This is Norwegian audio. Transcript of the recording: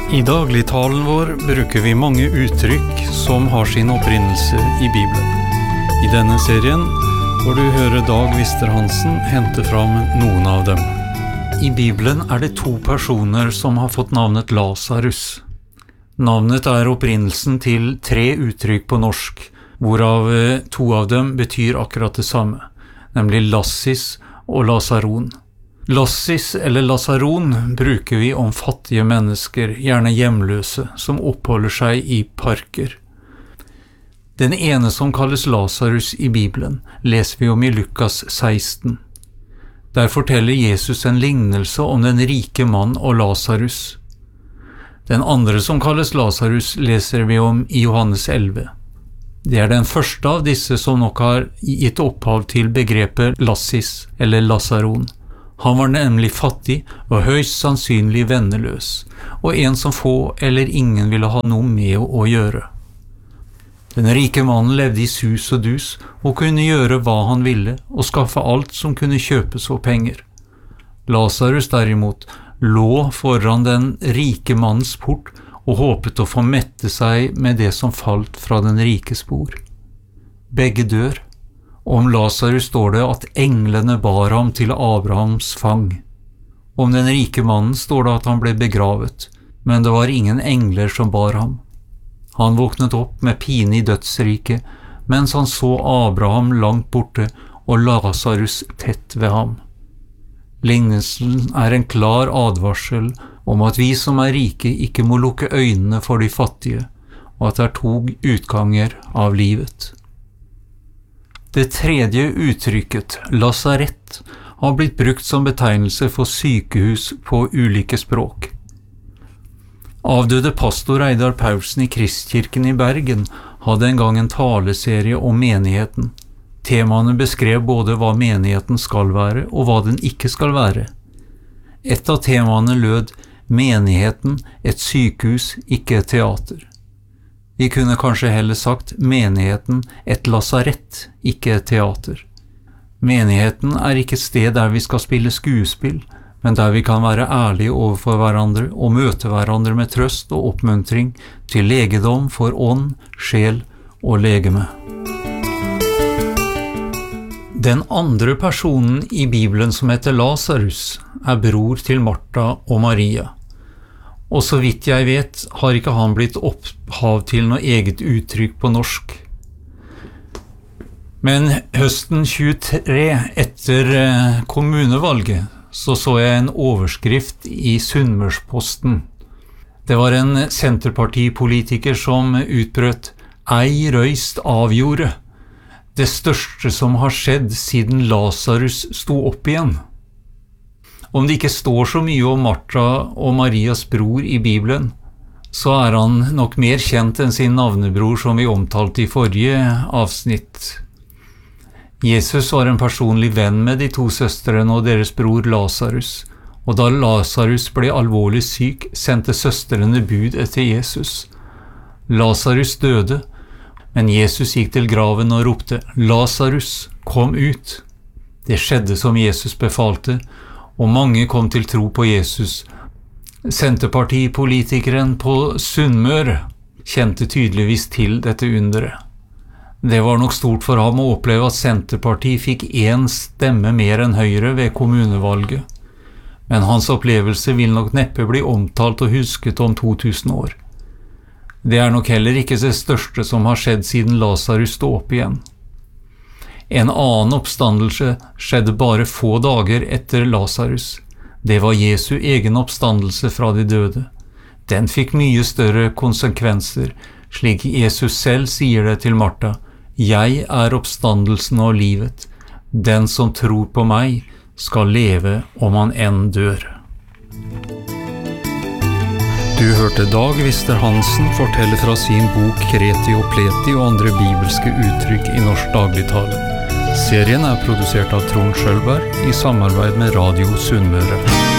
I dagligtalen vår bruker vi mange uttrykk som har sin opprinnelse i Bibelen. I denne serien får du høre Dag Vister Hansen hente fram noen av dem. I Bibelen det 2 personer som har fått navnet Lazarus. Navnet opprinnelsen til 3 uttrykk på norsk, hvorav 2 av dem betyr akkurat det samme, nemlig lassis og lasaron. Lassis eller lasaron bruker vi om fattige mennesker, gjerne hjemløse, som oppholder seg i parker. Den ene som kalles Lazarus i Bibelen, leser vi om i Lukas 16. Der forteller Jesus en lignelse om den rike mann og Lazarus. Den andre som kalles Lazarus leser vi om i Johannes 11. Det den første av disse som nok har gitt opphav til begrepet lassis eller lasaron. Han var nemlig fattig og høyst sannsynlig venneløs, og en som få eller ingen ville ha noe med å gjøre. Den rike mannen levde i sus og dus og kunne gjøre hva han ville og skaffe alt som kunne kjøpes for penger. Lazarus derimot lå foran den rike mannens port og håpet å få mette seg med det som falt fra den rikes bord. Begge dør. Om Lazarus står det at englene bar ham til Abrahams fang. Om den rike mannen står det at han ble begravet, men det var ingen engler som bar ham. Han våknet opp med pine i dødsriket, mens han så Abraham langt borte og Lazarus tett ved ham. Lignelsen en klar advarsel om at vi som rike ikke må lukke øynene for de fattige, og at det 2 utganger av livet. Det tredje uttrykket, lasarett, har blitt brukt som betegnelse for sykehus på ulike språk. Avdøde pastor Reidar Paulsen i Kristkirken i Bergen hadde en gang en taleserie om menigheten. Temaene beskrev både hva menigheten skal være og hva den ikke skal være. Et av temaene lød «Menigheten, et sykehus, ikke et teater». Vi kunne kanskje heller sagt menigheten et lasarett, ikke et teater. Menigheten ikke et sted der vi skal spille skuespill, men der vi kan være ærlige overfor hverandre og møte hverandre med trøst og oppmuntring til legedom for ånd, sjel og legeme. Den andre personen i Bibelen som heter Lazarus bror til Martha og Maria. Og så vidt jeg vet, har ikke han blitt opphav til noe eget uttrykk på norsk. Men høsten 23, etter kommunevalget, så jeg en overskrift i Sunnmørsposten. Det var en senterpartipolitiker som utbrøt «Ei røyst avgjorde», det største som har skjedd siden Lazarus sto opp igjen. Om det ikke står så mye om Martha og Marias bror i Bibelen, så han nok mer kjent enn sin navnebror som vi omtalte i forrige avsnitt. Jesus var en personlig venn med de 2 søstrene og deres bror Lazarus, og da Lazarus ble alvorlig syk, sendte søstrene bud etter Jesus. Lazarus døde, men Jesus gikk til graven og ropte, «Lazarus, kom ut!» Det skjedde som Jesus befalte, og mange kom til tro på Jesus. Senterpartipolitikeren på Sunnmøre kjente tydeligvis til dette underet. Det var nok stort for ham å oppleve at Senterpartiet fikk 1 stemme mer enn Høyre ved kommunevalget. Men hans opplevelse vil nok neppe bli omtalt og husket om 2000 år. Det nok heller ikke det største som har skjedd siden Lazarus sto opp igjen. En annen oppstandelse skjedde bare få dager etter Lazarus. Det var Jesu egen oppstandelse fra de døde. Den fikk mye større konsekvenser, slik Jesus selv sier det til Martha. «Jeg oppstandelsen og livet. Den som tror på meg skal leve om han enn dør.» Du hørte Dag Vister Hansen fortelle fra sin bok Kreti og Pleti og andre bibelske uttrykk i norsk dagligtale. Serien produsert av Trond Skjølberg i samarbeid med Radio Sunnmøre.